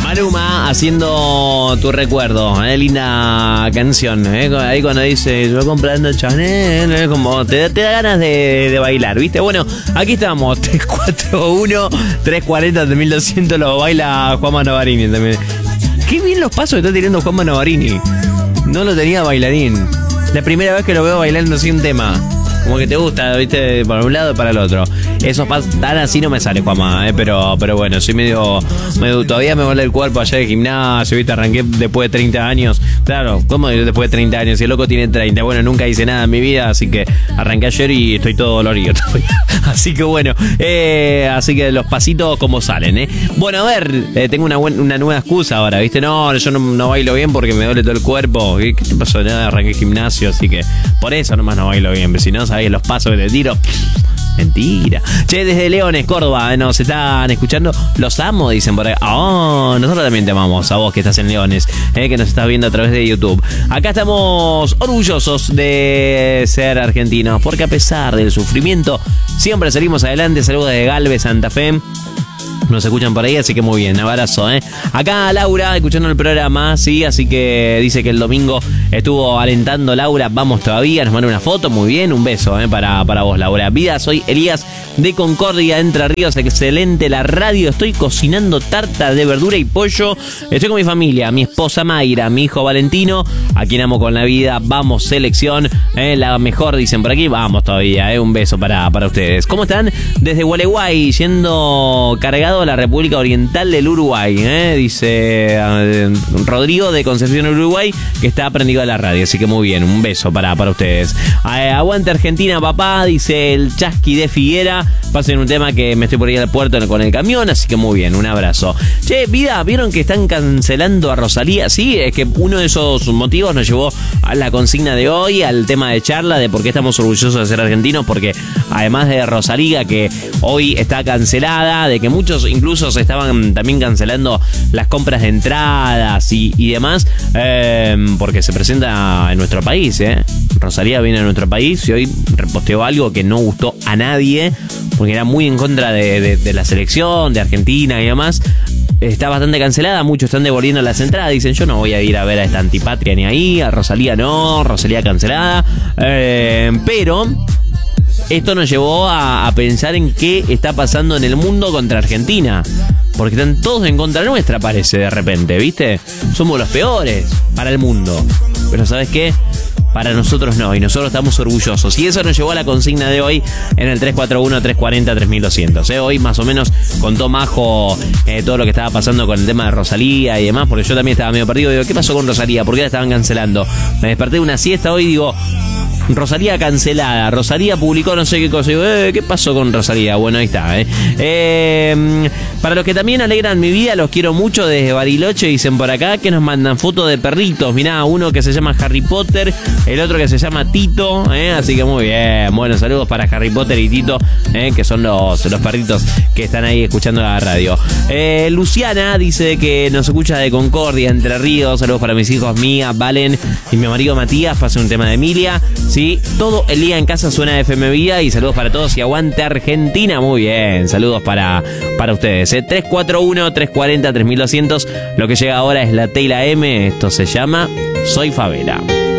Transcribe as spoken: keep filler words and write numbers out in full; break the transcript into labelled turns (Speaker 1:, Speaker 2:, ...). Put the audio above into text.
Speaker 1: Maluma haciendo Tu Recuerdo, eh, linda canción, eh, ahí cuando dice yo comprando Chanel, eh, como te, te da ganas de, de bailar, ¿viste? Bueno, aquí estamos, tres cuatro uno, tres cuarenta, tres mil doscientos, lo baila Juanma Novarini también. Qué bien los pasos que está tirando Juanma Novarini, no lo tenía bailarín, la primera vez que lo veo bailando así un tema. Como que te gusta, viste, para un lado y para el otro. Esos pasos tan así no me sale, Juanma, eh, pero, pero bueno, soy medio, medio. Todavía me duele el cuerpo allá de gimnasio, viste, arranqué después de treinta años. Claro, ¿cómo después de treinta años? Si el loco tiene treinta. Bueno, nunca hice nada en mi vida, así que arranqué ayer y estoy todo dolorido todavía. Así que bueno, eh, así que los pasitos como salen, ¿eh? Bueno, a ver, eh, tengo una, buen, una nueva excusa ahora, viste. No, yo no, no bailo bien porque me duele todo el cuerpo. ¿Qué, qué te pasó? Nada, arranqué gimnasio, así que por eso nomás no bailo bien. Si no, sabés los pasos que te tiro. Mentira. Che, desde Leones, Córdoba, nos están escuchando. Los amo, dicen por ahí. Oh, nosotros también te amamos, a vos que estás en Leones, eh, que nos estás viendo a través de YouTube. Acá estamos orgullosos de ser argentinos, porque a pesar del sufrimiento, siempre salimos adelante. Saludos desde Galvez, Santa Fe. Nos escuchan por ahí, así que muy bien, abrazo, ¿eh? Acá Laura, escuchando el programa, sí, así que dice que el domingo estuvo alentando Laura, vamos todavía, nos manda una foto, muy bien, un beso, ¿eh? Para, para vos, Laura. Vida, soy Elías de Concordia, Entre Ríos, excelente la radio, estoy cocinando tarta de verdura y pollo, estoy con mi familia, mi esposa Mayra, mi hijo Valentino, a quien amo con la vida, vamos, selección, ¿eh? La mejor, dicen por aquí, vamos todavía, ¿eh? Un beso para, para ustedes. ¿Cómo están? Desde Gualeguay, yendo cargado a la República Oriental del Uruguay, ¿eh? Dice eh, Rodrigo de Concepción, Uruguay, que está prendido a la radio, así que muy bien, un beso para, para ustedes. Eh, aguante Argentina, papá, dice el Chasqui de Figuera. Pasen un tema que me estoy por ir al puerto con el camión, así que muy bien, un abrazo. Che, vida, ¿vieron que están cancelando a Rosalía? Sí, es que uno de esos motivos nos llevó a la consigna de hoy, al tema de charla de por qué estamos orgullosos de ser argentinos, porque además de Rosalía, que hoy está cancelada, de que muchos incluso se estaban también cancelando las compras de entradas y, y demás, eh, porque se presenta en nuestro país, ¿eh? Rosalía viene a nuestro país y hoy reposteó algo que no gustó a nadie, porque era muy en contra de, de, de la selección, de Argentina y demás. Está bastante cancelada, muchos están devolviendo las entradas, dicen yo no voy a ir a ver a esta antipatria ni ahí, a Rosalía no, Rosalía cancelada, eh, pero esto nos llevó a, a pensar en qué está pasando en el mundo contra Argentina, porque están todos en contra nuestra, parece, de repente, ¿viste? Somos los peores para el mundo, pero ¿sabes qué? Para nosotros no, y nosotros estamos orgullosos. Y eso nos llevó a la consigna de hoy en el tres cuatro uno, tres cuarenta, tres mil doscientos. ¿eh? Hoy más o menos contó Majo eh, todo lo que estaba pasando con el tema de Rosalía y demás, porque yo también estaba medio perdido. Digo, ¿qué pasó con Rosalía? ¿Por qué la estaban cancelando? Me desperté de una siesta hoy y digo, Rosalía cancelada, Rosalía publicó no sé qué cosa. Digo, eh, ¿qué pasó con Rosalía? Bueno, ahí está, ¿eh? eh Para los que también alegran mi vida, los quiero mucho desde Bariloche, dicen por acá, que nos mandan fotos de perritos. Mirá, uno que se llama Harry Potter, el otro que se llama Tito, ¿eh? Así que muy bien. Bueno, saludos para Harry Potter y Tito, ¿eh? Que son los, los perritos que están ahí escuchando la radio. Eh, Luciana dice que nos escucha de Concordia, Entre Ríos. Saludos para mis hijos Mía, Valen y mi marido Matías. Pase un tema de Emilia. Sí, todo el día en casa suena de F M Vida. Y saludos para todos y aguante Argentina. Muy bien, saludos para, para ustedes, ¿eh? tres cuatro uno, tres cuarenta, tres mil doscientos. Lo que llega ahora es la T y la M. Esto se llama Soy Favela.